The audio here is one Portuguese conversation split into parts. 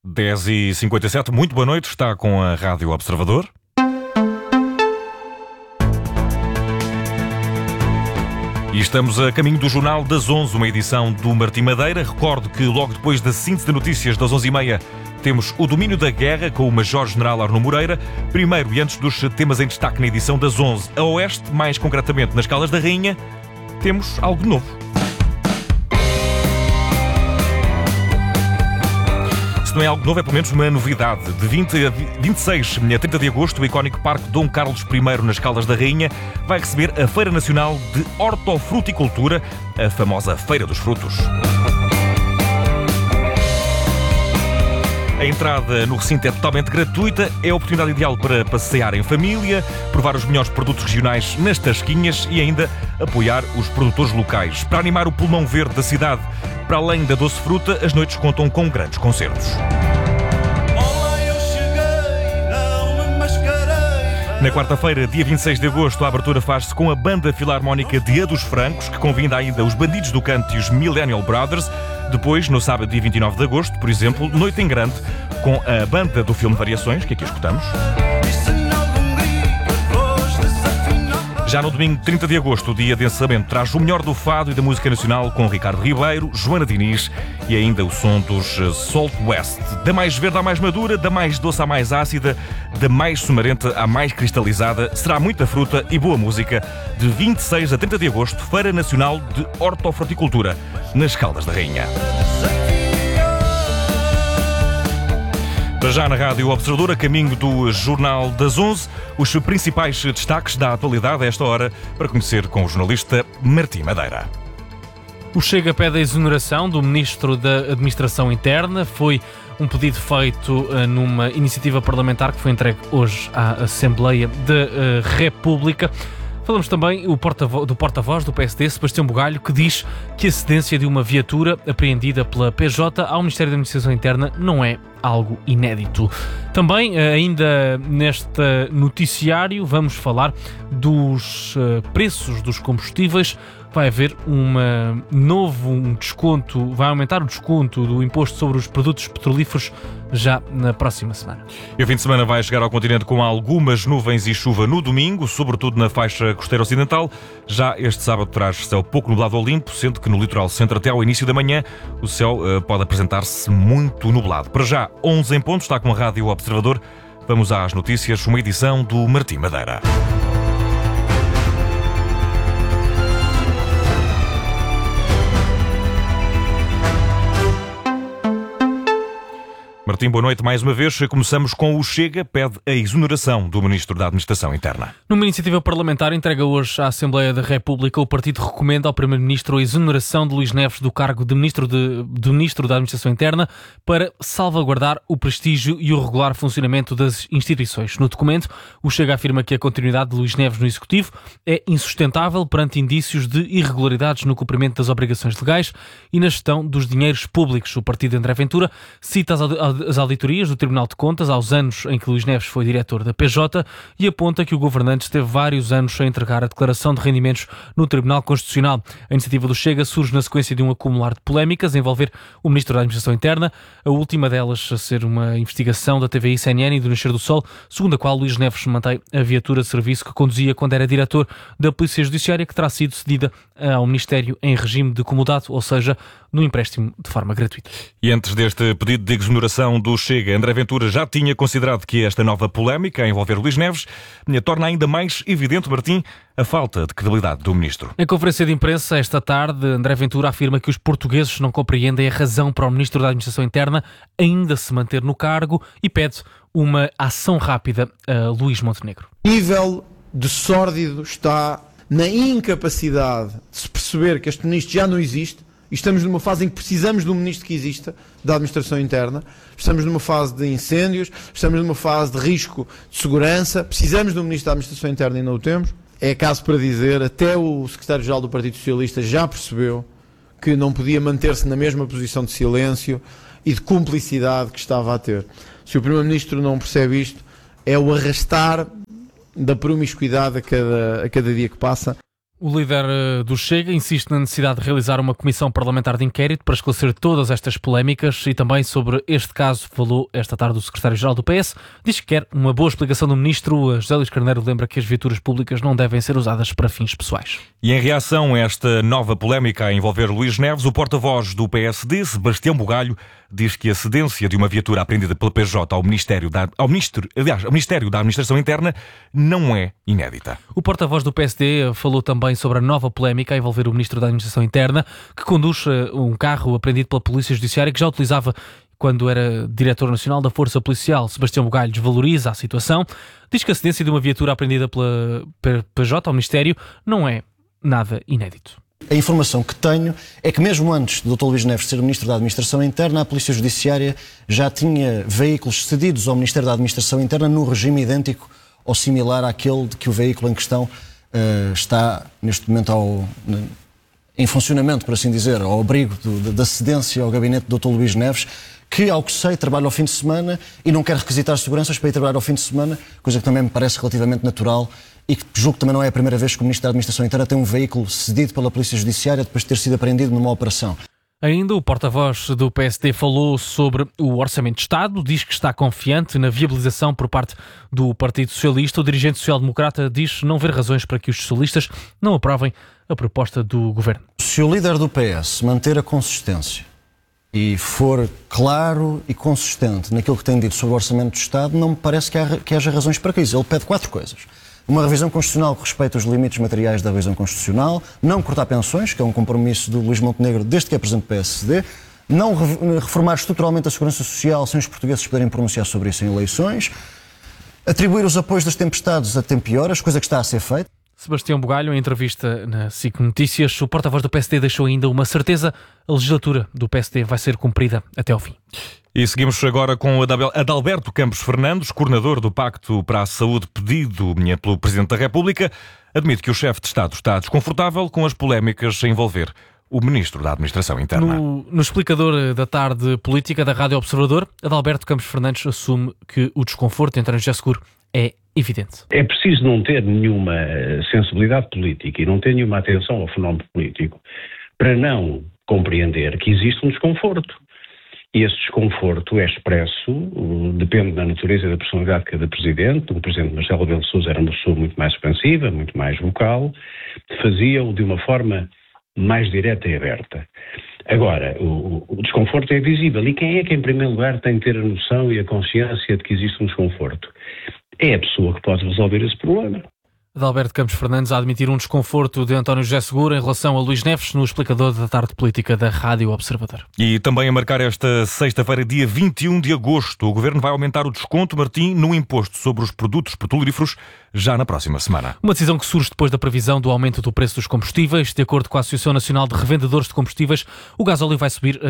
10h57, muito boa noite, está com a Rádio Observador. E estamos a caminho do Jornal das 11, uma edição do Martim Madeira. Recordo que logo depois da síntese de notícias das 11h30 temos o Domínio da Guerra com o Major-General Arno Moreira. Primeiro, e antes dos temas em destaque na edição das 11 a oeste, mais concretamente nas Caldas da Rainha, temos algo novo. Se não é algo novo, é pelo menos uma novidade. De 20 a 26 a 30 de agosto, o icónico Parque Dom Carlos I, nas Caldas da Rainha, vai receber a Feira Nacional de Hortofruticultura, a famosa Feira dos Frutos. A entrada no recinto é totalmente gratuita, é a oportunidade ideal para passear em família, provar os melhores produtos regionais nas tasquinhas e ainda apoiar os produtores locais. Para animar o pulmão verde da cidade, para além da doce fruta, as noites contam com grandes concertos. Na quarta-feira, dia 26 de agosto, a abertura faz-se com a Banda Filarmónica de A dos Francos, que convida ainda os Bandidos do Canto e os Millennial Brothers. Depois, no sábado, dia 29 de agosto, por exemplo, Noite em Grande, com a banda do filme Variações, que aqui escutamos. Já no domingo 30 de agosto, o dia de encerramento traz o melhor do fado e da música nacional com Ricardo Ribeiro, Joana Diniz e ainda o som dos Salt West. Da mais verde à mais madura, da mais doce à mais ácida, da mais sumarenta à mais cristalizada, será muita fruta e boa música. De 26 a 30 de agosto, Feira Nacional de Hortofruticultura, nas Caldas da Rainha. Para já na Rádio Observador, a caminho do Jornal das 11, os principais destaques da atualidade a esta hora, para conhecer com o jornalista Martim Madeira. O Chega pede a exoneração do Ministro da Administração Interna. Foi um pedido feito numa iniciativa parlamentar que foi entregue hoje à Assembleia da República. Falamos também do porta-voz do PSD, Sebastião Bugalho, que diz que a cedência de uma viatura apreendida pela PJ ao Ministério da Administração Interna não é algo inédito. Também, ainda neste noticiário, vamos falar dos preços dos combustíveis. Vai haver um desconto, vai aumentar o desconto do imposto sobre os produtos petrolíferos já na próxima semana. E o fim de semana vai chegar ao continente com algumas nuvens e chuva no domingo, sobretudo na faixa costeira ocidental. Já este sábado traz céu pouco nublado ao limpo, sendo que no litoral centro até ao início da manhã o céu pode apresentar-se muito nublado. Para já, 11 em ponto, está com a Rádio Observador. Vamos às notícias, uma edição do Martim Madeira. Martim, boa noite mais uma vez. Começamos com o Chega, pede a exoneração do Ministro da Administração Interna. Numa iniciativa parlamentar entregue hoje à Assembleia da República, o partido recomenda ao Primeiro-Ministro a exoneração de Luís Neves do cargo de Ministro da Administração Interna para salvaguardar o prestígio e o regular funcionamento das instituições. No documento, o Chega afirma que a continuidade de Luís Neves no Executivo é insustentável perante indícios de irregularidades no cumprimento das obrigações legais e na gestão dos dinheiros públicos. O partido de André Ventura cita as auditorias do Tribunal de Contas aos anos em que Luís Neves foi diretor da PJ e aponta que o governante esteve vários anos a entregar a declaração de rendimentos no Tribunal Constitucional. A iniciativa do Chega surge na sequência de um acumular de polémicas a envolver o Ministro da Administração Interna, a última delas a ser uma investigação da TVI, CNN e do Nascer do Sol, segundo a qual Luís Neves mantém a viatura de serviço que conduzia quando era diretor da Polícia Judiciária, que terá sido cedida ao Ministério em regime de comodato, ou seja, no empréstimo de forma gratuita. E antes deste pedido de exoneração do Chega, André Ventura já tinha considerado que esta nova polémica a envolver Luís Neves torna ainda mais evidente, Martim, a falta de credibilidade do Ministro. Em conferência de imprensa esta tarde, André Ventura afirma que os portugueses não compreendem a razão para o Ministro da Administração Interna ainda se manter no cargo e pede uma ação rápida a Luís Montenegro. O nível de sórdido está na incapacidade de se perceber que este Ministro já não existe. E estamos numa fase em que precisamos de um Ministro que exista, da Administração Interna. Estamos numa fase de incêndios, estamos numa fase de risco de segurança. Precisamos de um Ministro da Administração Interna e não o temos. É caso para dizer, até o Secretário-Geral do Partido Socialista já percebeu que não podia manter-se na mesma posição de silêncio e de cumplicidade que estava a ter. Se o Primeiro-Ministro não percebe isto, é o arrastar da promiscuidade a cada dia que passa. O líder do Chega insiste na necessidade de realizar uma comissão parlamentar de inquérito para esclarecer todas estas polémicas e também sobre este caso falou esta tarde o secretário-geral do PS. Diz que quer uma boa explicação do ministro. José Luís Carneiro lembra que as viaturas públicas não devem ser usadas para fins pessoais. E em reação a esta nova polémica a envolver Luís Neves, o porta-voz do PSD, Sebastião Bugalho, diz que a cedência de uma viatura apreendida pela PJ ao Ministério da Administração Interna não é inédita. O porta-voz do PSD falou também sobre a nova polémica a envolver o Ministro da Administração Interna, que conduz um carro apreendido pela Polícia Judiciária que já utilizava quando era Diretor Nacional da Força Policial. Sebastião Bugalho desvaloriza a situação, diz que a cedência de uma viatura apreendida pela PJ ao Ministério não é nada inédito. A informação que tenho é que mesmo antes do Dr. Luís Neves ser Ministro da Administração Interna, a Polícia Judiciária já tinha veículos cedidos ao Ministério da Administração Interna no regime idêntico ou similar àquele de que o veículo em questão está neste momento em funcionamento, por assim dizer, ao abrigo da cedência ao gabinete do Dr. Luís Neves, que, ao que sei, trabalha ao fim de semana e não quer requisitar seguranças para ir trabalhar ao fim de semana, coisa que também me parece relativamente natural e que julgo que também não é a primeira vez que o Ministro da Administração Interna tem um veículo cedido pela Polícia Judiciária depois de ter sido apreendido numa operação. Ainda o porta-voz do PSD falou sobre o Orçamento de Estado, diz que está confiante na viabilização por parte do Partido Socialista. O dirigente social-democrata diz não ver razões para que os socialistas não aprovem a proposta do Governo. Se o líder do PS manter a consistência e for claro e consistente naquilo que tem dito sobre o Orçamento de Estado, não me parece que haja razões para isso. Ele pede 4 coisas. Uma revisão constitucional que respeita os limites materiais da revisão constitucional, não cortar pensões, que é um compromisso do Luís Montenegro desde que é presidente do PSD, não reformar estruturalmente a segurança social sem os portugueses poderem pronunciar sobre isso em eleições, atribuir os apoios das tempestades a tempo e horas, coisa que está a ser feita. Sebastião Bugalho, em entrevista na SIC Notícias, o porta-voz do PSD deixou ainda uma certeza: a legislatura do PSD vai ser cumprida até ao fim. E seguimos agora com Adalberto Campos Fernandes, coordenador do Pacto para a Saúde pedido pelo Presidente da República. Admite que o chefe de Estado está desconfortável com as polémicas a envolver o Ministro da Administração Interna. No explicador da tarde política da Rádio Observador, Adalberto Campos Fernandes assume que o desconforto em António José Seguro é evidente. É preciso não ter nenhuma sensibilidade política e não ter nenhuma atenção ao fenómeno político para não compreender que existe um desconforto. E esse desconforto é expresso, depende da natureza e da personalidade de cada presidente. O presidente Marcelo Rebelo de Sousa era uma pessoa muito mais expansiva, muito mais vocal, fazia-o de uma forma mais direta e aberta. Agora, o desconforto é visível. E quem é que, em primeiro lugar, tem de ter a noção e a consciência de que existe um desconforto? É a pessoa que pode resolver esse problema. Adalberto Campos Fernandes a admitir um desconforto de António José Seguro em relação a Luís Neves no explicador da tarde política da Rádio Observador. E também a marcar esta sexta-feira, dia 21 de agosto, o Governo vai aumentar o desconto, Martim, no imposto sobre os produtos petrolíferos já na próxima semana. Uma decisão que surge depois da previsão do aumento do preço dos combustíveis. De acordo com a Associação Nacional de Revendedores de Combustíveis, o gasóleo vai subir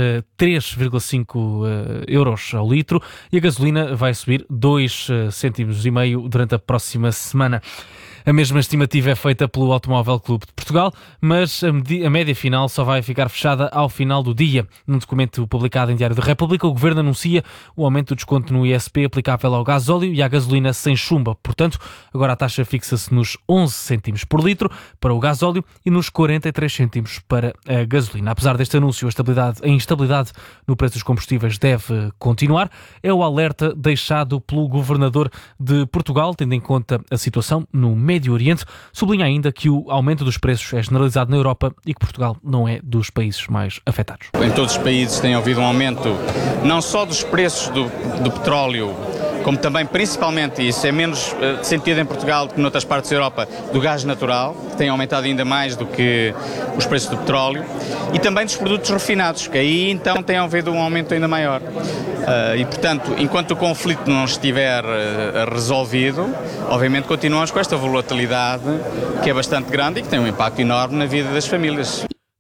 3,5 euros ao litro e a gasolina vai subir 2,5 cêntimos durante a próxima semana. A mesma estimativa é feita pelo Automóvel Clube de Portugal, mas a média final só vai ficar fechada ao final do dia. Num documento publicado em Diário da República, o Governo anuncia o aumento do desconto no ISP aplicável ao gasóleo e à gasolina sem chumbo. Portanto, agora a taxa fixa-se nos 11 cêntimos por litro para o gasóleo e nos 43 cêntimos para a gasolina. Apesar deste anúncio, a instabilidade no preço dos combustíveis deve continuar. É o alerta deixado pelo Governador de Portugal, tendo em conta a situação no Médio Oriente. Sublinha ainda que o aumento dos preços é generalizado na Europa e que Portugal não é dos países mais afetados. Em todos os países tem havido um aumento não só dos preços do petróleo, como também, principalmente, e isso é menos sentido em Portugal que noutras partes da Europa, do gás natural, que tem aumentado ainda mais do que os preços do petróleo, e também dos produtos refinados, que aí então tem havido um aumento ainda maior. E, portanto, enquanto o conflito não estiver resolvido, obviamente continuamos com esta volatilidade que é bastante grande e que tem um impacto enorme na vida das famílias.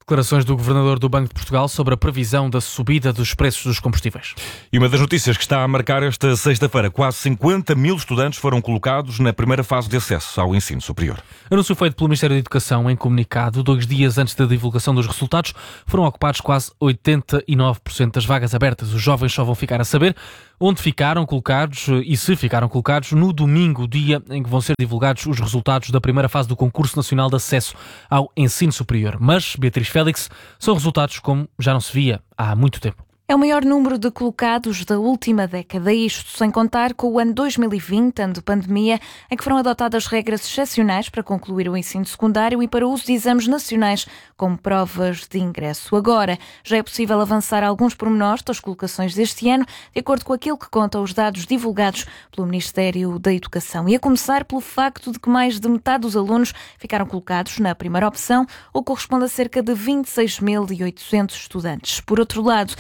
Declarações do Governador do Banco de Portugal sobre a previsão da subida dos preços dos combustíveis. E uma das notícias que está a marcar esta sexta-feira, quase 50 mil estudantes foram colocados na primeira fase de acesso ao ensino superior. Anúncio feito pelo Ministério da Educação em comunicado, 2 dias antes da divulgação dos resultados, foram ocupados quase 89% das vagas abertas. Os jovens só vão ficar a saber onde ficaram colocados e se ficaram colocados no domingo, dia em que vão ser divulgados os resultados da primeira fase do Concurso Nacional de Acesso ao Ensino Superior. Mas, Beatriz Félix, são resultados como já não se via há muito tempo. É o maior número de colocados da última década, isto sem contar com o ano 2020, ano de pandemia, em que foram adotadas regras excepcionais para concluir o ensino secundário e para o uso de exames nacionais como provas de ingresso. Agora, já é possível avançar alguns pormenores das colocações deste ano, de acordo com aquilo que contam os dados divulgados pelo Ministério da Educação. E a começar pelo facto de que mais de metade dos alunos ficaram colocados na primeira opção, o que corresponde a cerca de 26.800 estudantes. Por outro lado,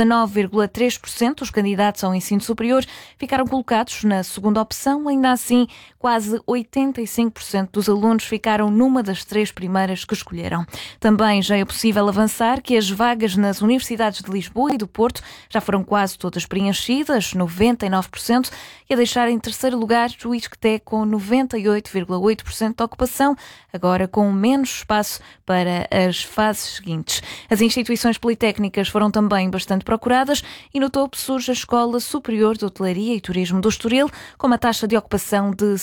19,3% dos candidatos ao ensino superior ficaram colocados na segunda opção. Ainda assim, quase 85% dos alunos ficaram numa das 3 primeiras que escolheram. Também já é possível avançar que as vagas nas universidades de Lisboa e do Porto já foram quase todas preenchidas, 99%, e a deixar em terceiro lugar o ISCTE com 98,8% de ocupação, agora com menos espaço para as fases seguintes. As instituições politécnicas foram também bastante procuradas e no topo surge a Escola Superior de Hotelaria e Turismo do Estoril, com uma taxa de ocupação de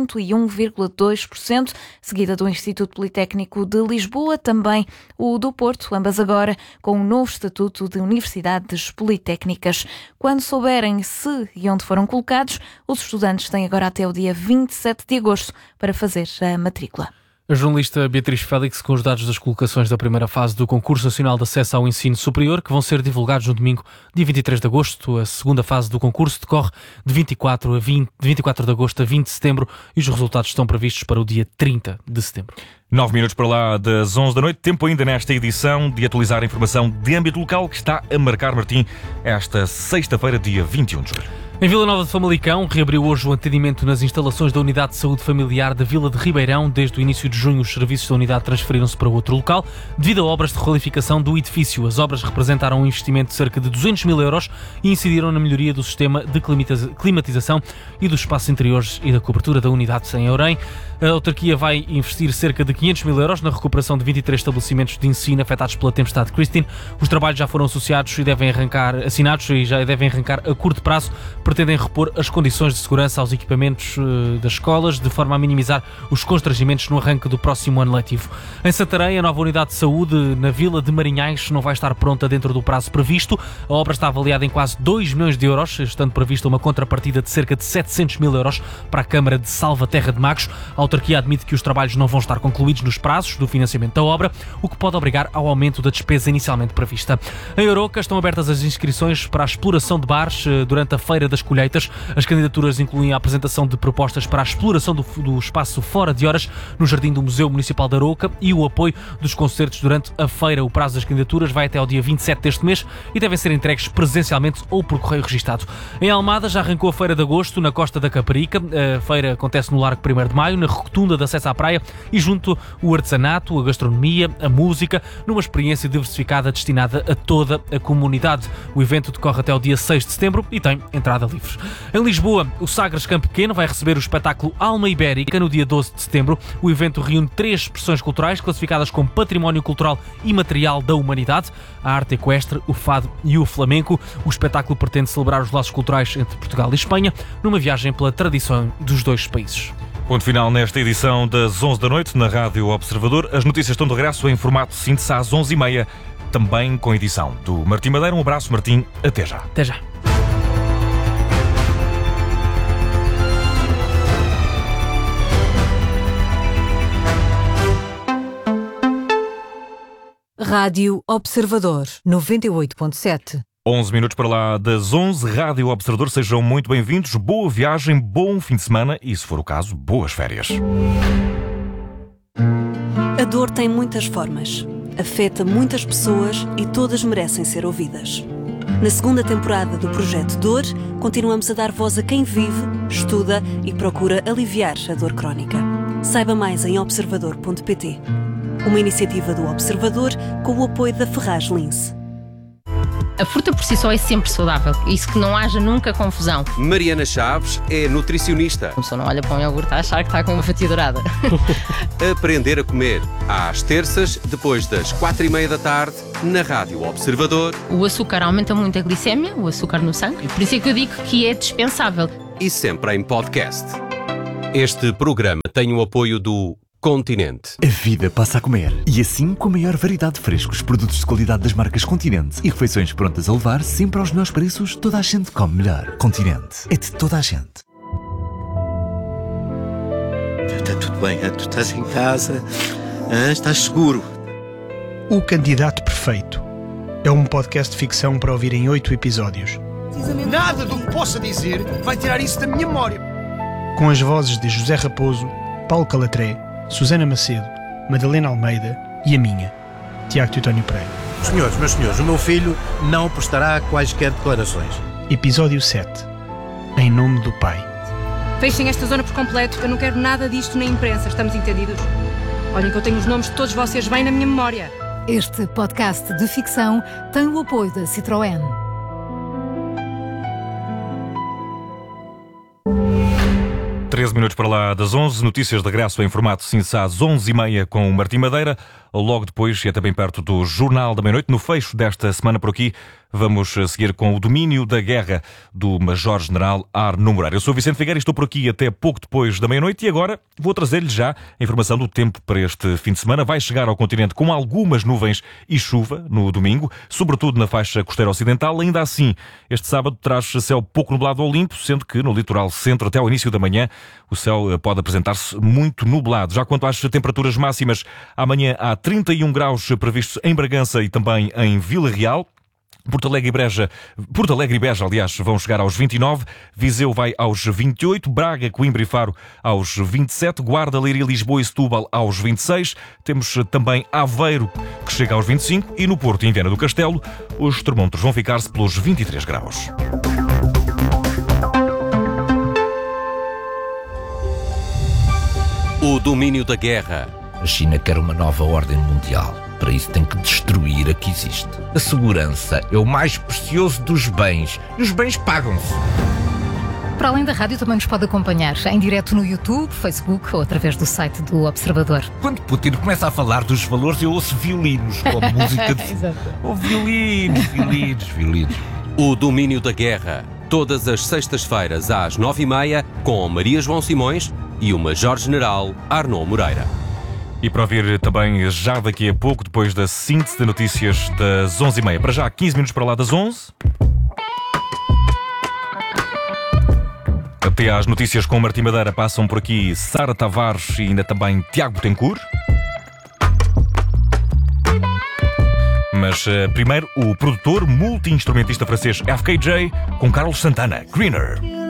101,2%, seguida do Instituto Politécnico de Lisboa, também o do Porto, ambas agora com um novo estatuto de universidades politécnicas. Quando souberem se e onde foram colocados, os estudantes têm agora até o dia 27 de agosto para fazer a matrícula. A jornalista Beatriz Félix com os dados das colocações da primeira fase do Concurso Nacional de Acesso ao Ensino Superior, que vão ser divulgados no domingo, dia 23 de agosto. A segunda fase do concurso decorre de 24 de agosto a 20 de setembro e os resultados estão previstos para o dia 30 de setembro. 9 minutos para lá das 11 da noite. Tempo ainda nesta edição de atualizar a informação de âmbito local que está a marcar, Martim, esta sexta-feira, dia 21 de julho. Em Vila Nova de Famalicão, reabriu hoje o atendimento nas instalações da Unidade de Saúde Familiar da Vila de Ribeirão. Desde o início de junho, os serviços da unidade transferiram-se para outro local devido a obras de requalificação do edifício. As obras representaram um investimento de cerca de 200 mil euros e incidiram na melhoria do sistema de climatização e dos espaços interiores e da cobertura da unidade em Ourém. A autarquia vai investir cerca de 500 mil euros na recuperação de 23 estabelecimentos de ensino afetados pela tempestade Christine. Os trabalhos já foram associados e assinados e já devem arrancar a curto prazo. Pretendem repor as condições de segurança aos equipamentos das escolas, de forma a minimizar os constrangimentos no arranque do próximo ano letivo. Em Santarém, a nova unidade de saúde na Vila de Marinhais não vai estar pronta dentro do prazo previsto. A obra está avaliada em quase 2 milhões de euros, estando prevista uma contrapartida de cerca de 700 mil euros para a Câmara de Salvaterra de Magos. A autarquia admite que os trabalhos não vão estar concluídos nos prazos do financiamento da obra, o que pode obrigar ao aumento da despesa inicialmente prevista. Em Aroca estão abertas as inscrições para a exploração de bares durante a Feira das Colheitas. As candidaturas incluem a apresentação de propostas para a exploração do espaço fora de horas no Jardim do Museu Municipal de Aroca e o apoio dos concertos durante a feira. O prazo das candidaturas vai até ao dia 27 deste mês e devem ser entregues presencialmente ou por correio registado. Em Almada já arrancou a Feira de Agosto na Costa da Caparica. A feira acontece no Largo 1º de Maio, na rotunda de acesso à praia e junto o artesanato, a gastronomia, a música, numa experiência diversificada destinada a toda a comunidade. O evento decorre até ao dia 6 de setembro e tem entrada livre. Em Lisboa, o Sagres Campo Pequeno vai receber o espetáculo Alma Ibérica no dia 12 de setembro. O evento reúne 3 expressões culturais classificadas como Património Cultural e Material da Humanidade, a arte equestre, o fado e o flamenco. O espetáculo pretende celebrar os laços culturais entre Portugal e Espanha numa viagem pela tradição dos dois países. Ponto final nesta edição das 11 da noite na Rádio Observador. As notícias estão de regresso em formato síntese às 11h30, também com edição do Martim Madeira. Um abraço, Martim. Até já. Até já. Rádio Observador 98.7. 11 minutos para lá das 11, Rádio Observador, sejam muito bem-vindos, boa viagem, bom fim de semana e, se for o caso, boas férias. A dor tem muitas formas, afeta muitas pessoas e todas merecem ser ouvidas. Na segunda temporada do Projeto Dor, continuamos a dar voz a quem vive, estuda e procura aliviar a dor crónica. Saiba mais em observador.pt. uma iniciativa do Observador com o apoio da Ferraz Lince. A fruta por si só é sempre saudável, isso que não haja nunca confusão. Mariana Chaves é nutricionista. A pessoa não olha para um iogurte a achar que está com uma fatia dourada. Aprender a comer, às terças, depois das 4:30 da tarde, na Rádio Observador. O açúcar aumenta muito a glicémia, o açúcar no sangue, por isso é que eu digo que é dispensável. E sempre em podcast. Este programa tem o apoio do Continente. A vida passa a comer. E assim, com a maior variedade de frescos, produtos de qualidade das marcas Continente e refeições prontas a levar, sempre aos melhores preços, toda a gente come melhor. Continente. É de toda a gente. Está tudo bem, tu estás em casa, estás seguro. O Candidato Perfeito é um podcast de ficção para ouvir em 8 episódios. Nada do que possa dizer vai tirar isso da minha memória. Com as vozes de José Raposo, Paulo Calatré, Susana Macedo, Madalena Almeida e a minha, Tiago Teutónio Pereira. Senhores, meus senhores, o meu filho não prestará quaisquer declarações. Episódio 7. Em nome do Pai. Fechem esta zona por completo. Eu não quero nada disto na imprensa. Estamos entendidos? Olhem que eu tenho os nomes de todos vocês bem na minha memória. Este podcast de ficção tem o apoio da Citroën. Treze minutos para lá das 11, notícias de regresso em formato Cinsa às 11h30 com o Martim Madeira. Logo depois, e é também perto do Jornal da Meia-Noite, no fecho desta semana por aqui, vamos seguir com o domínio da guerra do Major-General Arnaud Moreira. Eu sou Vicente Figueiredo, estou por aqui até pouco depois da meia-noite e agora vou trazer-lhe já a informação do tempo para este fim de semana. Vai chegar ao continente com algumas nuvens e chuva no domingo, sobretudo na faixa costeira ocidental. Ainda assim, este sábado traz céu pouco nublado ao limpo, sendo que no litoral centro até ao início da manhã o céu pode apresentar-se muito nublado. Já quanto às temperaturas máximas, amanhã há 31 graus previstos em Bragança e também em Vila Real. Porto Alegre e Beja, aliás, vão chegar aos 29, Viseu vai aos 28, Braga, Coimbra e Faro aos 27, Guarda, Leiria, Lisboa e Setúbal aos 26, temos também Aveiro, que chega aos 25, e no Porto e em Viana do Castelo, os termómetros vão ficar-se pelos 23 graus. O domínio da guerra. A China quer uma nova ordem mundial. Para isso tem que destruir a que existe. A segurança é o mais precioso dos bens. E os bens pagam-se. Para além da rádio, também nos pode acompanhar em direto no YouTube, Facebook ou através do site do Observador. Quando Putin começa a falar dos valores, eu ouço violinos, como música de... Oh, violinos. O domínio da guerra. Todas as sextas-feiras às 9h30 com Maria João Simões e o Major-General Arnaud Moreira. E para ouvir também já daqui a pouco, depois da síntese de notícias das 11h30. Para já, 15 minutos para lá das 11. Até às notícias com o Martim Madeira passam por aqui Sara Tavares e ainda também Tiago Betancourt. Mas primeiro, o produtor multi-instrumentista francês FKJ com Carlos Santana, Greener.